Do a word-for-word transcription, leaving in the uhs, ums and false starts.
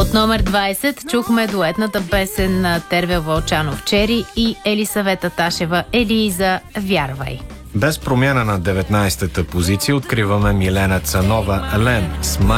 От номер двайсет чухме дуетната песен на Тервел Вълчанов Чери и Елисавета Ташева Елиза Вярвай. Без промяна на деветнайсетата позиция откриваме Милена Цанова Лен с